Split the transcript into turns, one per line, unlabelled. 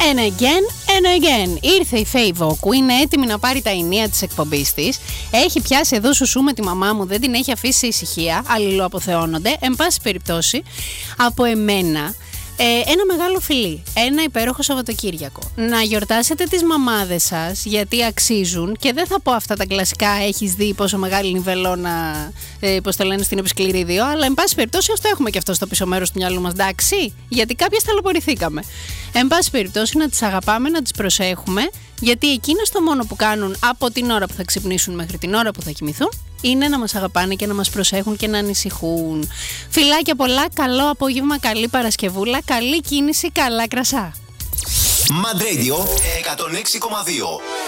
And again. Ήρθε η Φέη Βόκου, είναι έτοιμη να πάρει τα ενία της εκπομπής της. Έχει πιάσει εδώ σουσού με τη μαμά μου, δεν την έχει αφήσει σε ησυχία. Αλληλοαποθεώνονται. Εν πάση περιπτώσει, από εμένα, ένα μεγάλο φιλί, ένα υπέροχο Σαββατοκύριακο. Να γιορτάσετε τις μαμάδες σας, γιατί αξίζουν. Και δεν θα πω αυτά τα κλασικά, έχεις δει πόσο μεγάλη νιβελώνα, πώς το λένε, στην Επισκληρίδιο. Αλλά εν πάση περιπτώσει, ας το έχουμε και αυτό στο πίσω μέρος του μυαλού μας, εντάξει. Γιατί κάποιες ταλαιπωρηθήκαμε. Εν πάση περιπτώσει, να τις αγαπάμε, να τις προσέχουμε. Γιατί εκείνες το μόνο που κάνουν από την ώρα που θα ξυπνήσουν μέχρι την ώρα που θα κοιμηθούν είναι να μας αγαπάνε και να μας προσέχουν και να ανησυχούν. Φιλάκια πολλά, καλό απόγευμα, καλή Παρασκευούλα, καλή κίνηση, καλά κρασά.
Mad Radio 106,2.